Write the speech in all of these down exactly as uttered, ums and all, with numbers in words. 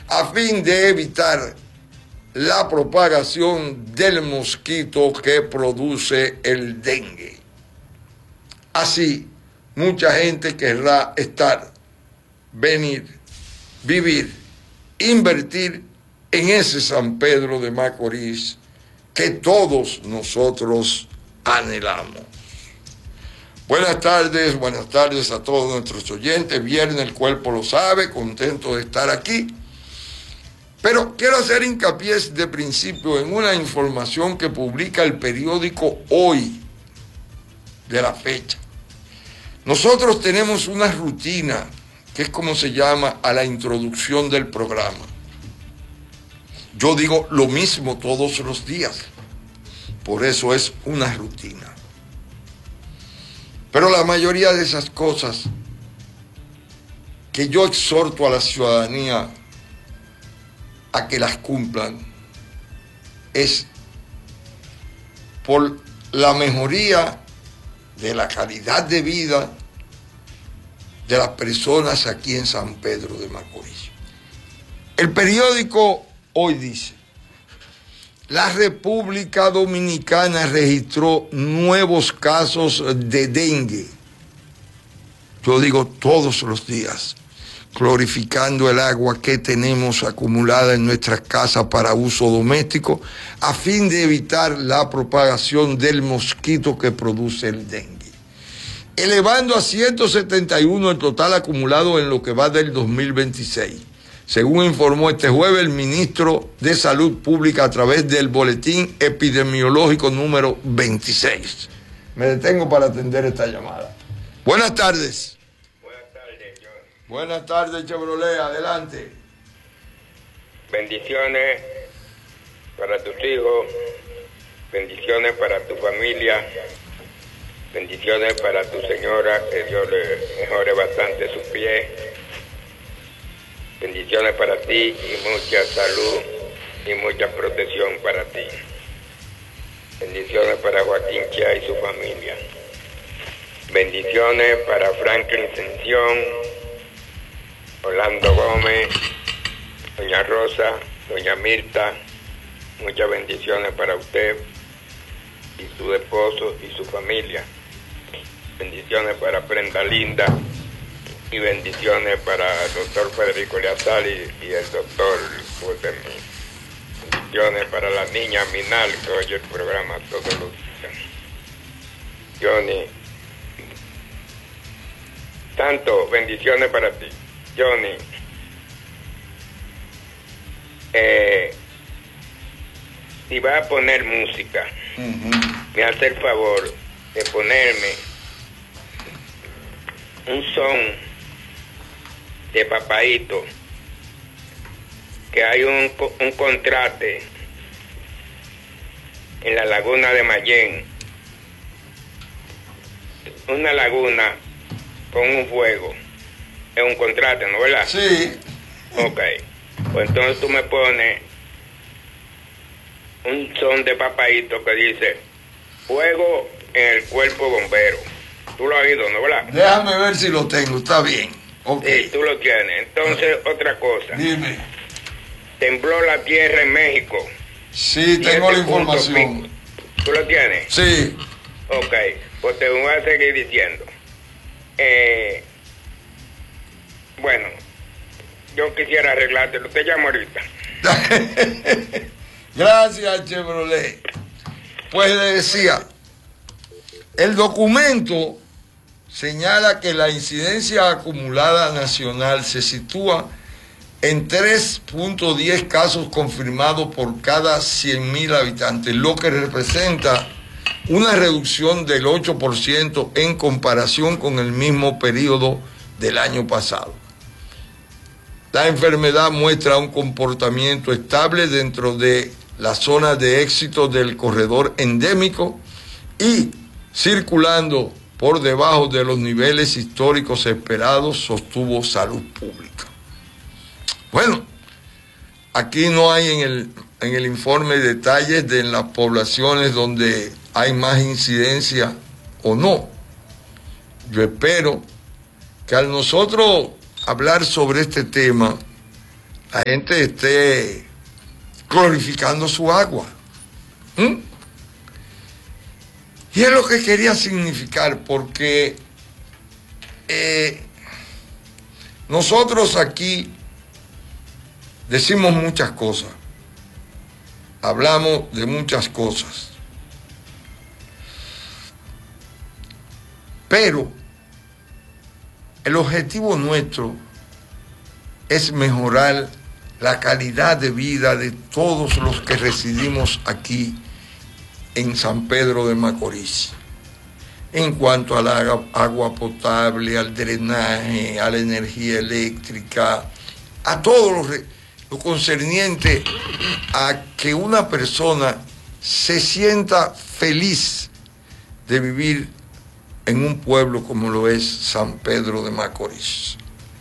a fin de evitar la propagación del mosquito que produce el dengue. Así, mucha gente querrá estar, venir, vivir, invertir en ese San Pedro de Macorís que todos nosotros anhelamos. Buenas tardes, buenas tardes a todos nuestros oyentes. Viernes, el cuerpo lo sabe, contento de estar aquí. Pero quiero hacer hincapié de principio en una información que publica el periódico Hoy, de la fecha. Nosotros tenemos una rutina, que es como se llama a la introducción del programa. Yo digo lo mismo todos los días, por eso es una rutina. Pero la mayoría de esas cosas que yo exhorto a la ciudadanía a que las cumplan es por la mejoría de la calidad de vida de las personas aquí en San Pedro de Macorís. El periódico Hoy dice: la República Dominicana registró nuevos casos de dengue. Yo digo todos los días, glorificando el agua que tenemos acumulada en nuestras casas para uso doméstico, a fin de evitar la propagación del mosquito que produce el dengue, elevando a ciento setenta y uno el total acumulado en lo que va del dos mil veintiséis. Según informó este jueves el ministro de Salud Pública a través del boletín epidemiológico número veintiséis. Me detengo para atender esta llamada. Buenas tardes. Buenas tardes, John. Buenas tardes, Chevrolet. Adelante. Bendiciones para tus hijos, bendiciones para tu familia, bendiciones para tu señora, que Dios le mejore bastante sus pies. Bendiciones para ti y mucha salud y mucha protección para ti. Bendiciones para Joaquín Chá y su familia. Bendiciones para Franklin Ascensión, Orlando Gómez, doña Rosa, doña Mirta. Muchas bendiciones para usted y su esposo y su familia. Bendiciones para Brenda Linda. Y bendiciones para el doctor Federico Leazar y, y el doctor José. Bendiciones para la niña Minal, que oye el programa todos los días. Johnny, tanto bendiciones para ti. Johnny, eh, si vas a poner música, uh-huh. me hace el favor de ponerme un son de Papaito, que hay un, un contraste en la laguna de Mayén, una laguna con un fuego, es un contraste, ¿no, verdad? Sí. Ok, pues entonces tú me pones un son de Papaito que dice: fuego en el cuerpo bombero. Tú lo has oído, ¿no, verdad? Déjame ver si lo tengo, está bien. Okay. Sí, tú lo tienes. Entonces, otra cosa. Dime. Tembló la tierra en México. Sí, tengo la información. ¿Tú lo tienes? Sí. Ok, pues te voy a seguir diciendo. Eh, bueno, yo quisiera arreglártelo. Te llamo ahorita. Gracias, Chevrolet. Pues le decía, el documento señala que la incidencia acumulada nacional se sitúa en tres punto diez casos confirmados por cada cien mil habitantes, lo que representa una reducción del ocho por ciento en comparación con el mismo periodo del año pasado. La enfermedad muestra un comportamiento estable dentro de la zona de éxito del corredor endémico y circulando por debajo de los niveles históricos esperados, sostuvo Salud Pública. Bueno, aquí no hay en el, en el informe detalles de las poblaciones donde hay más incidencia o no. Yo espero que al nosotros hablar sobre este tema, la gente esté glorificando su agua. ¿Mm? Y es lo que quería significar, porque eh, nosotros aquí decimos muchas cosas, hablamos de muchas cosas, pero el objetivo nuestro es mejorar la calidad de vida de todos los que residimos aquí en San Pedro de Macorís, en cuanto al agua potable, al drenaje, a la energía eléctrica, a todo lo, lo concerniente a que una persona se sienta feliz de vivir en un pueblo como lo es San Pedro de Macorís.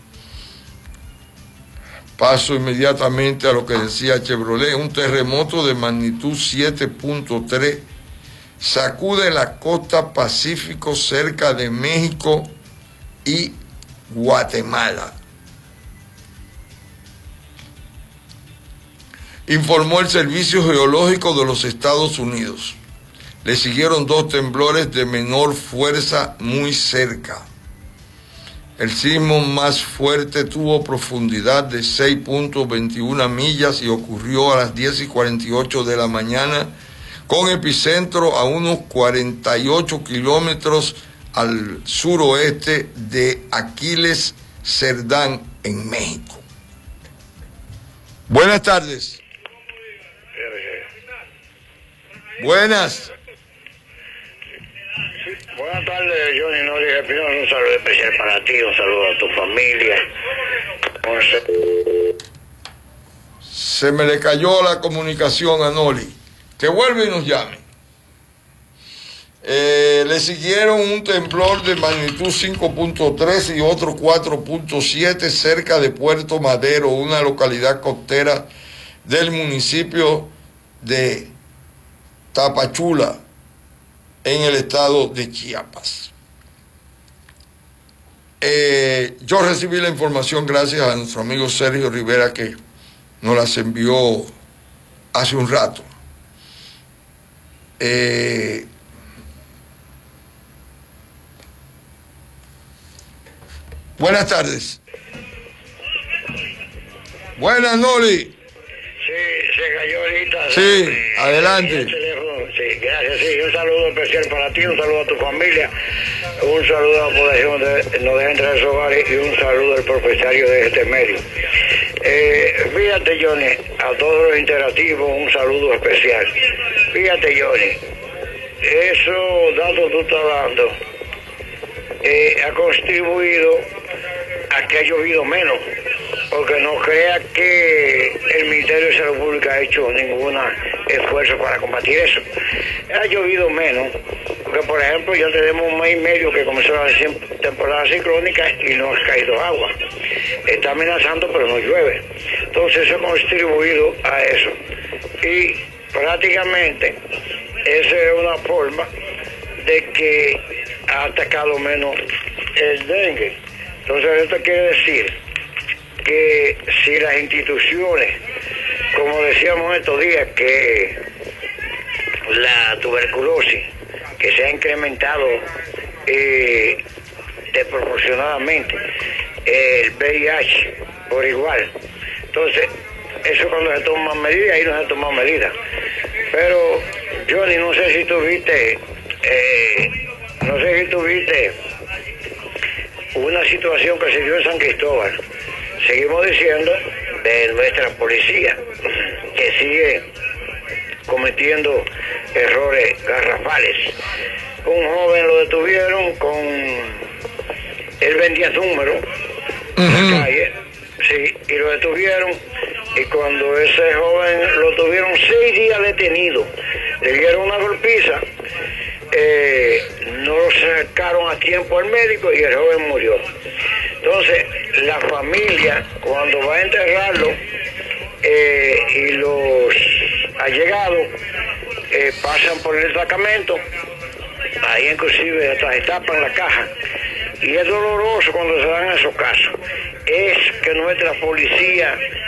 Paso inmediatamente a lo que decía Chevrolet. Un terremoto de magnitud siete punto tres sacude la costa Pacífico cerca de México y Guatemala. Informó el Servicio Geológico de los Estados Unidos. Le siguieron dos temblores de menor fuerza muy cerca. El sismo más fuerte tuvo profundidad de seis punto veintiuna millas y ocurrió a las diez y cuarenta y ocho de la mañana, con epicentro a unos cuarenta y ocho kilómetros al suroeste de Aquiles Cerdán, en México. Buenas tardes. Buenas. Buenas tardes, Johnny Nori. Primero un saludo especial para ti, un saludo a tu familia. Se me le cayó la comunicación a Noli. Que vuelva y nos llame. Eh, le siguieron un temblor de magnitud cinco punto tres y otro cuatro punto siete cerca de Puerto Madero, una localidad costera del municipio de Tapachula, en el estado de Chiapas. Eh, yo recibí la información gracias a nuestro amigo Sergio Rivera, que nos las envió hace un rato. Eh, buenas tardes. Buenas, Noli. Sí, se cayó ahorita. Sí, ¿no? adelante. El teléfono. Sí, gracias. Sí, un saludo especial para ti, un saludo a tu familia, un saludo a la población de No Deja Entrar a sus hogares y un saludo al propietario de este medio. Eh, fíjate, Johnny, a todos los interactivos un saludo especial. Fíjate, Johnny, esos datos que tú estás dando eh, ha contribuido a que ha llovido menos, porque no crea que el Ministerio de Salud Pública ha hecho ningún esfuerzo para combatir eso. Ha llovido menos, porque por ejemplo ya tenemos un mes y medio que comenzó la temporada ciclónica y no ha caído agua. Está amenazando pero no llueve. Entonces eso ha contribuido a eso. Y prácticamente esa es una forma de que ha atacado menos el dengue. Entonces esto quiere decir que si las instituciones, como decíamos estos días, que la tuberculosis, que se ha incrementado eh, desproporcionadamente, el V I H por igual, entonces eso cuando se toman medidas, ahí no se toman medidas. Pero Johnny, no sé si tuviste, eh, no sé si tuviste una situación que se dio en San Cristóbal. Seguimos diciendo de nuestra policía, que sigue cometiendo errores garrafales. Un joven lo detuvieron con... Él vendía números en la calle, sí, y lo detuvieron, y cuando ese joven lo tuvieron seis días detenido, le dieron una golpiza, eh, no lo sacaron a tiempo al médico y el joven murió. Entonces, la familia, cuando va a enterrarlo, eh, y los allegados eh, pasan por el destacamento, ahí inclusive hasta se tapan la caja, y es doloroso cuando se dan esos casos. Es que nuestra policía